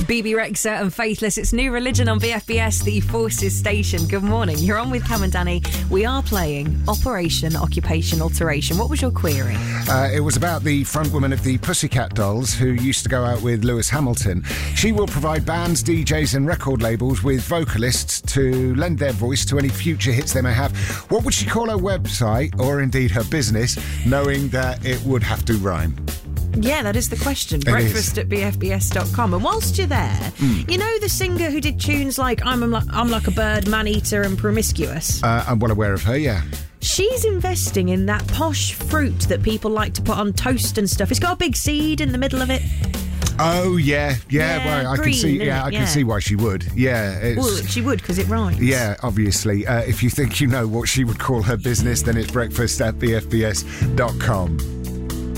BB Rexa and Faithless. It's New Religion on BFBS, the Forces station. Good morning. You're on with Cam and Danny. We are playing Operation Occupation Alteration. What was your query? It was about the frontwoman of the Pussycat Dolls who used to go out with Lewis Hamilton. She will provide bands, DJs and record labels with vocalists to lend their voice to any future hits they may have. What would she call her website, or indeed her business, knowing that it would have to rhyme? Yeah, that is the question. Breakfast at bfbs.com. And whilst you're there, you know the singer who did tunes like I'm Like a Bird, Man-Eater and Promiscuous? I'm well aware of her, yeah. She's investing in that posh fruit that people like to put on toast and stuff. It's got a big seed in the middle of it. Oh, yeah. Well, I can see. Yeah, I can see why she would. Yeah. Well, she would, because it rhymes. Yeah, obviously. If you think you know what she would call her business, then it's breakfast at bfbs.com.